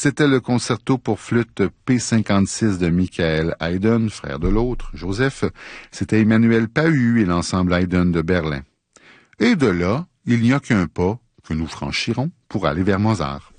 C'était le concerto pour flûte P56 de Michael Haydn, frère de l'autre, Joseph. C'était Emmanuel Pahud et l'ensemble Haydn de Berlin. Et de là, il n'y a qu'un pas que nous franchirons pour aller vers Mozart.